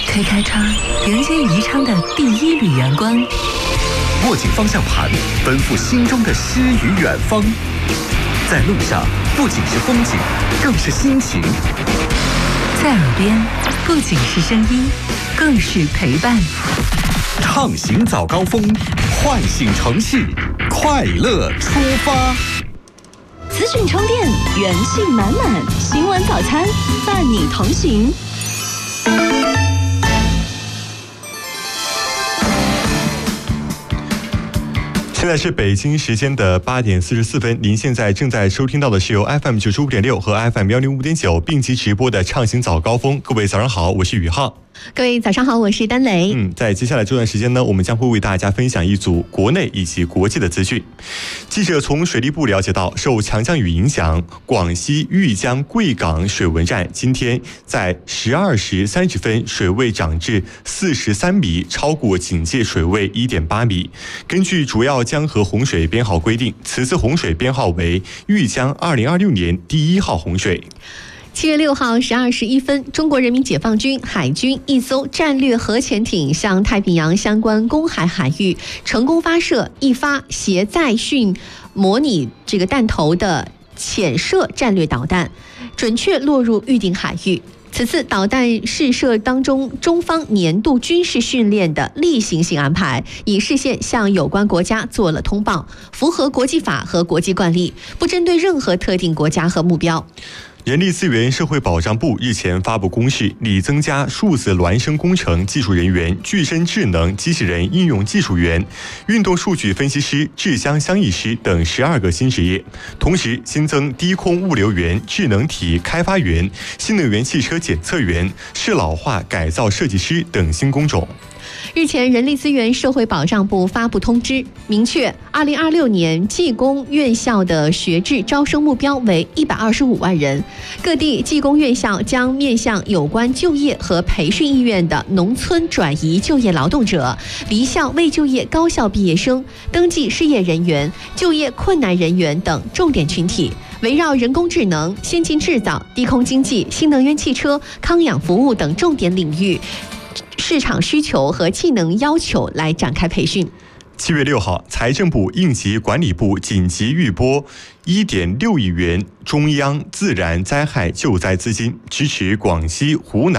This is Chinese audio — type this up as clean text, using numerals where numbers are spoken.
推开窗，迎接宜昌的第一缕阳光。 握紧方向盘，奔赴心中的诗与远方。在路上，不仅是风景，更是心情。 在耳边，不仅是声音，更是陪伴。 畅行早高峰，唤醒城市，快乐出发。 资讯充电，元气满满。新闻早餐，伴你同行。 现在是北京时间的8点44分，您现在正在收听到的是由 FM 95.6和 FM 105.9并机直播的畅行早高峰。各位早上好，我是宇浩。 各位早上好，我是丹雷。 在接下来这段时间呢，我们将会为大家分享一组国内以及国际的资讯。记者从水利部了解到，受强降雨影响，广西玉江贵港水文站今天在12时30分水位涨至43米，超过警戒水位 1.8米。根据主要江河洪水编号规定，此次洪水编号为玉江2026年第1号洪水。 7月6号12时1分，中国人民解放军海军一艘战略核潜艇向太平洋相关公海海域成功发射一发携载训模拟弹头的潜射战略导弹，准确落入预定海域。此次导弹试射当中，中方年度军事训练的例行性安排，已事先向有关国家做了通报，符合国际法和国际惯例，不针对任何特定国家和目标。 人力资源社会保障部日前发布公示，拟增加数字孪生工程技术人员、具身智能机器人应用技术员、运动数据分析师、制箱相译师等12个新职业，同时新增低空物流员、智能体开发员、新能源汽车检测员、适老化改造设计师等新工种。 日前，人力资源社会保障部发布通知，明确2026年技工院校的学制招生目标为125万人。各地技工院校将面向有关就业和培训意愿的农村转移就业劳动者、离校未就业高校毕业生、登记失业人员、就业困难人员等重点群体，围绕人工智能、先进制造、低空经济、新能源汽车、康养服务等重点领域市场需求和技能要求来展开培训。 7月6号，财政部应急管理部紧急预拨1.6亿元中央自然灾害救灾资金，支持广西、湖南